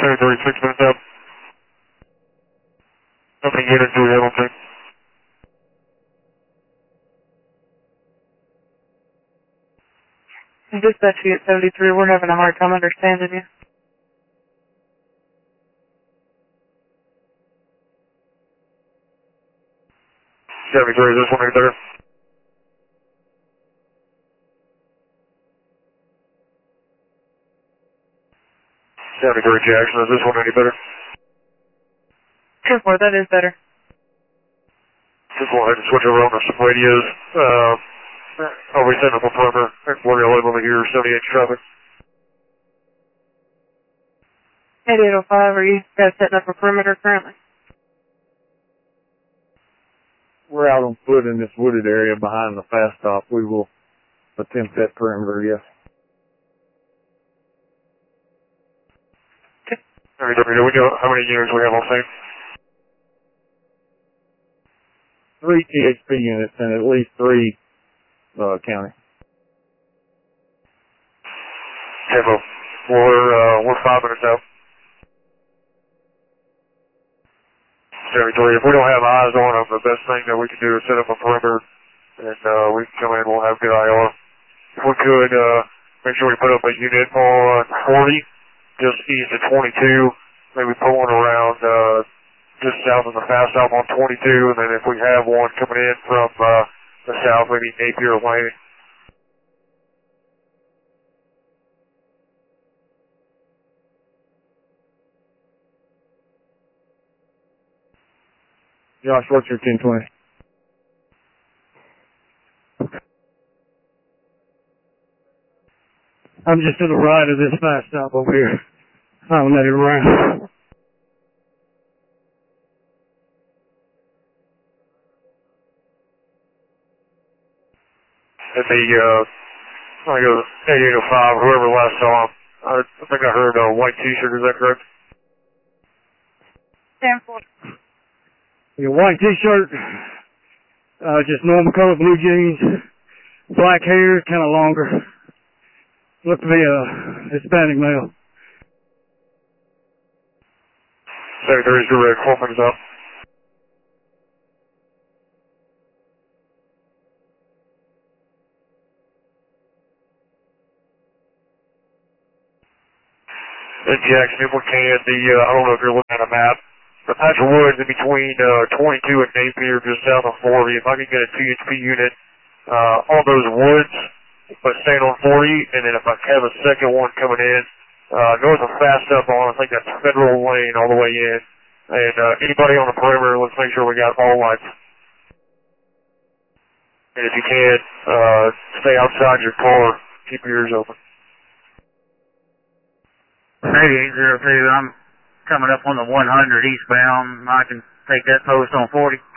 Territory 6 minutes out. How many units do we have on scene? Dispatch you at 73, we're having a hard time understanding you. 73, is this one any better? 73 Jackson, is this one any better? 2-4, that is better. Just go ahead and switch over on the radios. I'll be setting up a perimeter. What are y'all able to hear 78 traffic? 8805, are you guys setting up a perimeter currently? We're out on foot in this wooded area behind the fast stop. We will attempt that perimeter, yes. Okay. Do we know how many units we have on scene? 3 THP units and at least 3 county. Tempo. We're 5 minutes out. 73. If we don't have eyes on them, the best thing that we can do is set up a perimeter, and we can come in. We'll have good IR. If we could make sure we put up a unit on 40, just east of 22. Maybe put one around just south of the fast stop on 22, and then if we have one coming in from the south, maybe Napier Lane. Josh, what's your 1020? I'm just to the right of this fast stop over here. I'll let it around. At the, I think it was 8805, whoever last saw him. I think I heard a white t-shirt, is that correct? 10-4. Your white t-shirt, just normal color blue jeans, black hair, kind of longer. Looked to be a Hispanic male. 73 is direct, 4 minutes up. And Jackson, if we can, I don't know if you're looking at a map, the patch of woods in between 22 and Napier, just south of 40, if I can get a THP unit on those woods, but staying on 40, and then if I have a second one coming in, north of fast up on, I think that's Federal Lane all the way in. And anybody on the perimeter, let's make sure we got all lights. And if you can, stay outside your car, keep your ears open. 8802, I'm coming up on the 100 eastbound. I can take that post on 40.